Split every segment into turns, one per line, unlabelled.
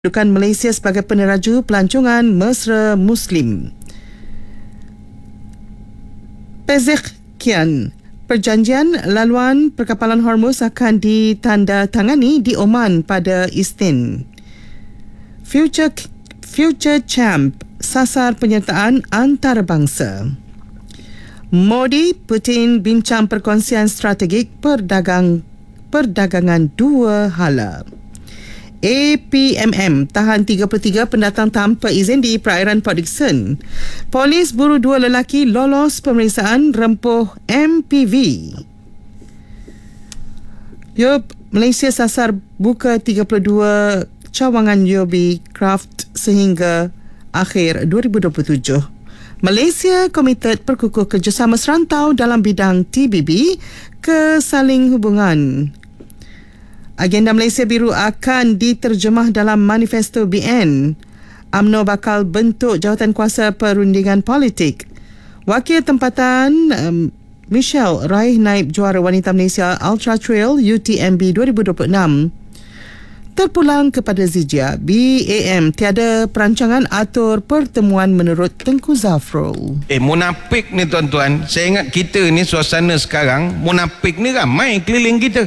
Kedudukan Malaysia sebagai peneraju pelancongan mesra Muslim. Pezeshkian, perjanjian laluan perkapalan Hormuz akan ditandatangani di Oman pada Isnin. Future Champ, sasar penyertaan antarabangsa. Modi, Putin bincang perkongsian strategik perdagangan dua hala. APMM tahan 33 pendatang tanpa izin di perairan Port Dickson. Polis buru dua lelaki lolos pemeriksaan rempuh MPV. Malaysia sasar buka 32 cawangan UOB Craft sehingga akhir 2027. Malaysia komited perkukuh kerjasama serantau dalam bidang TBB kesaling hubungan. Agenda Malaysia Biru akan diterjemah dalam Manifesto BN. UMNO bakal bentuk jawatankuasa perundingan politik. Wakil tempatan Michelle raih naib juara wanita Malaysia Ultra Trail UTMB 2026. Terpulang kepada Zijia, BAM tiada perancangan atur pertemuan menurut Tengku Zafrul.
Munafik ni tuan-tuan, saya ingat kita ni suasana sekarang, munafik ni ramai keliling kita.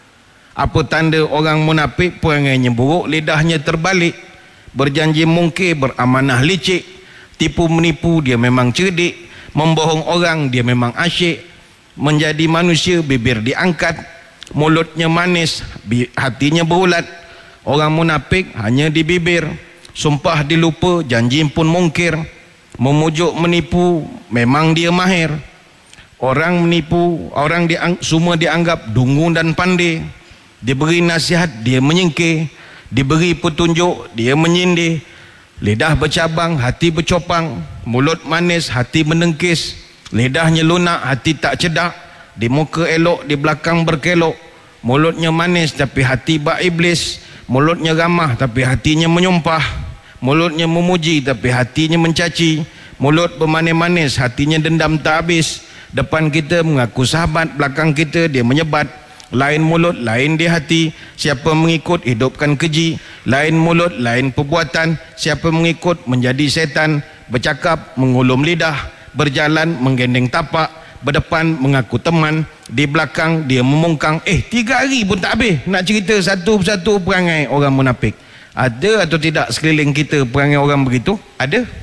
Apa tanda orang munafik? Perangainya buruk, lidahnya terbalik, berjanji mungkir, beramanah licik, tipu menipu, dia memang cerdik, membohong orang, dia memang asyik, menjadi manusia, bibir diangkat, mulutnya manis, hatinya berulat. Orang munafik hanya di bibir, sumpah dilupa, janji pun mungkir, memujuk menipu, memang dia mahir. Orang menipu, semua dianggap dungu dan pandai. Diberi nasihat, dia menyingkir. Diberi petunjuk, dia menyindir. Lidah bercabang, hati bercopang. Mulut manis, hati menengkis. Lidahnya lunak, hati tak cedak. Di muka elok, di belakang berkelok. Mulutnya manis, tapi hati bak iblis. Mulutnya ramah, tapi hatinya menyumpah. Mulutnya memuji, tapi hatinya mencaci. Mulut bermanis-manis, hatinya dendam tak habis. Depan kita mengaku sahabat, belakang kita dia menyebat. Lain mulut, lain di hati. Siapa mengikut, hidupkan keji. Lain mulut, lain perbuatan. Siapa mengikut, menjadi setan. Bercakap, mengulum lidah. Berjalan, menggendeng tapak. Berdepan, mengaku teman. Di belakang, dia memungkang. 3 hari pun tak habis nak cerita satu persatu perangai orang munafik. Ada atau tidak sekeliling kita perangai orang begitu? Ada.